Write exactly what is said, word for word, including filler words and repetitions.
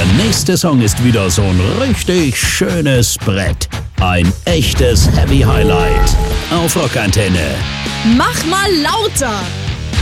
nächste Song ist wieder so ein richtig schönes Brett. Ein echtes Heavy Highlight auf Rockantenne. Mach mal lauter!